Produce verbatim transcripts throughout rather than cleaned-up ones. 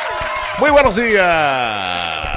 Muy buenos días.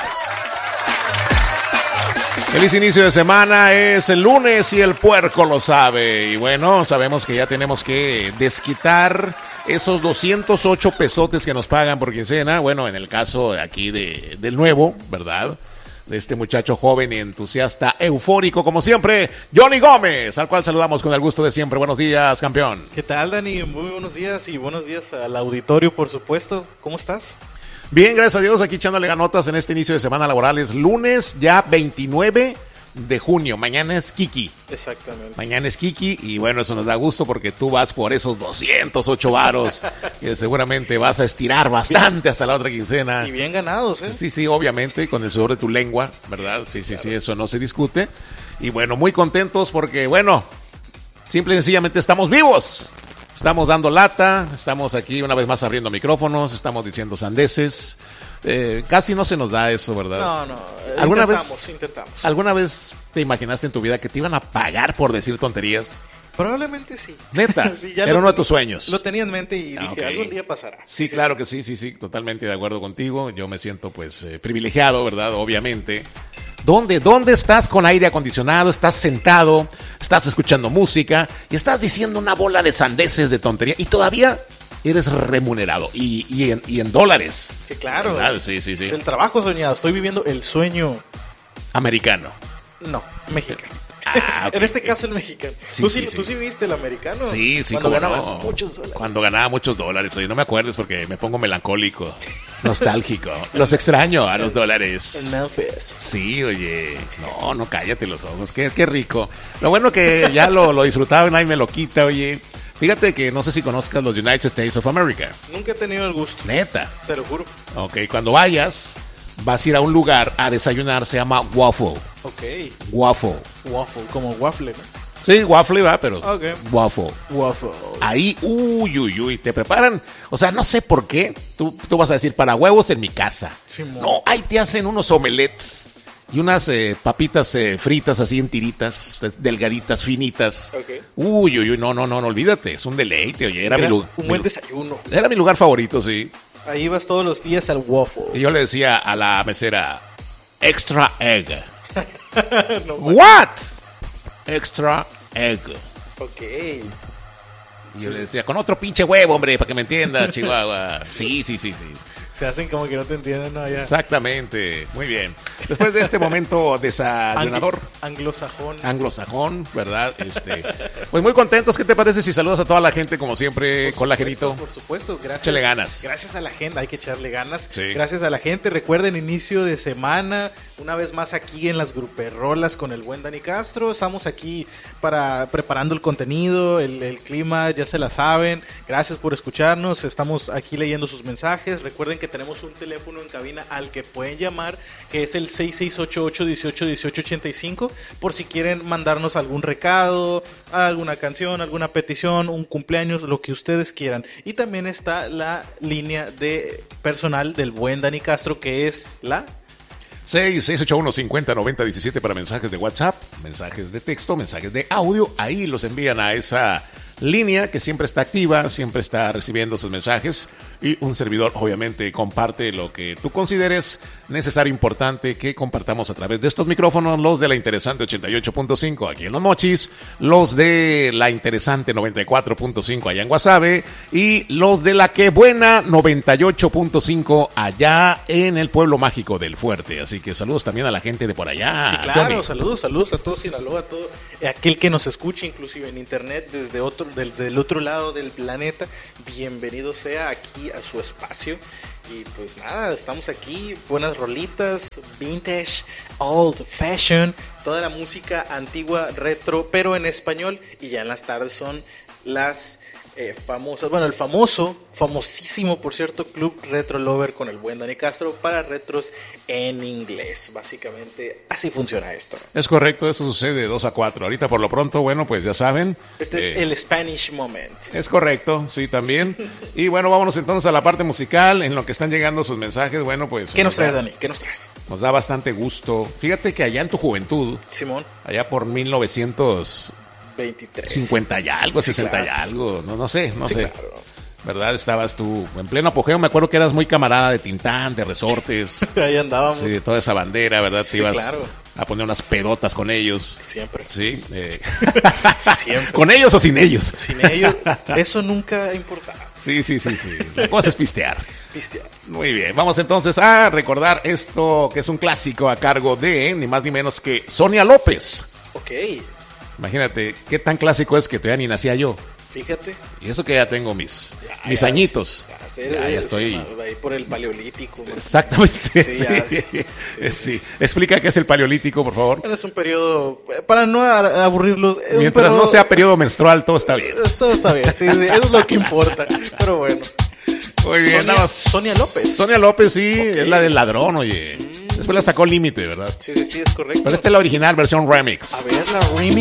Feliz inicio de semana, es el lunes y el puerco lo sabe. Y bueno, sabemos que ya tenemos que desquitar esos doscientos ocho pesotes que nos pagan por quincena. Bueno, en el caso aquí de, del nuevo, ¿verdad? De este muchacho joven y entusiasta, eufórico como siempre, Johnny Gómez, al cual saludamos con el gusto de siempre. Buenos días, campeón. ¿Qué tal, Dani? Muy buenos días y buenos días al auditorio, por supuesto. ¿Cómo estás? Bien, gracias a Dios, aquí echándole ganotas en este inicio de semana laboral. Es lunes ya veintinueve de junio, mañana es Kiki. Exactamente. Mañana es Kiki y bueno, eso nos da gusto porque tú vas por esos doscientos ocho varos que seguramente vas a estirar bastante hasta la otra quincena. Y bien ganados, ¿eh? Sí, sí, obviamente, con el sudor de tu lengua, ¿verdad? Sí, sí, claro. Sí, eso no se discute. Y bueno, muy contentos porque, bueno, simple y sencillamente estamos vivos. Estamos dando lata, estamos aquí una vez más abriendo micrófonos, estamos diciendo sandeces. Eh, casi no se nos da eso, ¿verdad? No, no. ¿Alguna intentamos, vez, intentamos. ¿Alguna vez te imaginaste en tu vida que te iban a pagar por decir tonterías? Probablemente sí. Neta, sí, era uno de tus sueños. Lo tenía en mente y dije, okay. Algún día pasará. Sí, sí claro sí. que sí, sí, sí, totalmente de acuerdo contigo. Yo me siento pues eh, privilegiado, ¿verdad? Obviamente. ¿Dónde, ¿Dónde estás con aire acondicionado? Estás sentado, estás escuchando música y estás diciendo una bola de sandeces de tontería y todavía eres remunerado y, y, en, y en dólares. Sí, claro. Es, sí, sí, sí. Es el trabajo soñado. Estoy viviendo el sueño americano. No, mexicano. Ah, okay. En este caso el mexicano. Sí, ¿Tú, sí, sí, sí. ¿Tú sí viste el americano? Sí, sí. Cuando ganabas no. muchos dólares. Cuando ganaba muchos dólares. Oye, no me acuerdes porque me pongo melancólico, nostálgico. Los extraño a los dólares. En Memphis. Sí, oye. No, no, cállate los ojos. Qué, qué rico. Lo bueno que ya lo, lo disfrutaba y nadie me lo quita, oye. Fíjate que no sé si conozcas los United States of America. Nunca he tenido el gusto. Neta. Te lo juro. Ok, cuando vayas, vas a ir a un lugar a desayunar, se llama Waffle. Ok. Waffle. Waffle, como waffle, ¿no? Sí, waffle va, pero okay. Waffle. Waffle. Ahí, uy, uy, uy, te preparan. O sea, no sé por qué. Tú, tú vas a decir, para huevos en mi casa. Sí, no, ahí te hacen unos omelets y unas eh, papitas eh, fritas así en tiritas, delgaditas, finitas. Okay. Uy, uy, uy, no, no, no, no, olvídate. Es un deleite, oye, era, era mi lugar. Un buen desayuno. Era mi lugar favorito, sí. Ahí vas todos los días al Waffle. Y yo le decía a la mesera, extra egg. no, What? Extra egg. Ok. Y yo le decía, con otro pinche huevo, hombre, para que me entienda, Chihuahua. Sí, sí, sí, sí. Se hacen como que no te entienden, ¿no? Ya. Exactamente. Muy bien. Después de este momento desayunador. Anglosajón. Anglosajón, ¿verdad? Este, pues muy contentos. ¿Qué te parece si saludas a toda la gente como siempre, por colágenito? Por supuesto, gracias. Échale ganas. Gracias a la gente, hay que echarle ganas. Sí. Gracias a la gente. Recuerden, inicio de semana, una vez más aquí en las Gruperrolas con el buen Dani Castro. Estamos aquí para preparando el contenido, el, el clima, ya se la saben. Gracias por escucharnos. Estamos aquí leyendo sus mensajes. Recuerden que tenemos un teléfono en cabina al que pueden llamar, que es el seis seis ocho ocho, uno ocho uno ocho, ocho cinco, por si quieren mandarnos algún recado, alguna canción, alguna petición, un cumpleaños, lo que ustedes quieran. Y también está la línea de personal del buen Dani Castro, que es la seis seis ocho uno, cinco cero, nueve cero uno siete para mensajes de WhatsApp, mensajes de texto, mensajes de audio. Ahí los envían a esa línea que siempre está activa, siempre está recibiendo sus mensajes y un servidor obviamente comparte lo que tú consideres necesario, importante que compartamos a través de estos micrófonos, los de la interesante ochenta y ocho punto cinco aquí en Los Mochis, los de la interesante noventa y cuatro punto cinco allá en Guasave y los de la que buena noventa y ocho punto cinco allá en el pueblo mágico del Fuerte. Así que saludos también a la gente de por allá. Sí, claro, Johnny. saludos, saludos a todos Sinaloa, a todo aquel que nos escuche inclusive en internet desde otro desde el otro lado del planeta. Bienvenido sea aquí a su espacio. Y pues nada, estamos aquí, buenas rolitas, vintage, old fashion, toda la música antigua, retro, pero en español. Y ya en las tardes son las eh, famosas, bueno, el famoso, famosísimo, por cierto, Club Retro Lover con el buen Dani Castro para retros en inglés. Básicamente, así funciona esto. Es correcto, eso sucede de dos a cuatro. Ahorita, por lo pronto, bueno, pues ya saben. Este eh, es el Spanish Moment. Es correcto, sí, también. Y bueno, vámonos entonces a la parte musical, en lo que están llegando sus mensajes. Bueno, pues... ¿Qué nos traes, Dani? ¿Qué nos traes? Nos da bastante gusto. Fíjate que allá en tu juventud, Simón, allá por mil novecientos veintitrés, cincuenta y algo, sí, sesenta claro. y algo, no, no sé, no sí, sé. Claro. ¿Verdad? Estabas tú en pleno apogeo. Me acuerdo que eras muy camarada de Tintán, de Resortes. Ahí andábamos. Sí, de toda esa bandera, ¿verdad? Te Sí, ibas claro. a poner unas pedotas con ellos. Siempre. Sí. Eh. Siempre. ¿Con ellos o sin ellos? Sin ellos, eso nunca importaba. Sí, sí, sí, sí. La cosa es pistear. Pistear. Muy bien, vamos entonces a recordar esto que es un clásico a cargo de ni más ni menos que Sonia López. Ok, Imagínate qué tan clásico es que todavía ni nacía yo. fíjate. Y eso que ya tengo mis, Ya, mis ya, añitos. Ya, Ya, ya ya estoy. Ahí por el paleolítico. ¿No? Exactamente. Sí, Sí, ya. sí. Sí, Sí. Explica qué es el paleolítico, por favor. Es un periodo, eh, para no a- aburrirlos. es un Mientras periodo- no sea periodo menstrual, todo está bien. Todo está bien, sí, sí, eso es lo que importa. Pero bueno. Muy bien, Sonia, nada más. Sonia López. Sonia López, sí, es la del ladrón, oye. Después la sacó Límite, ¿verdad? Sí, sí, sí, es correcto. Pero esta es la original versión remix. A ver, la remix.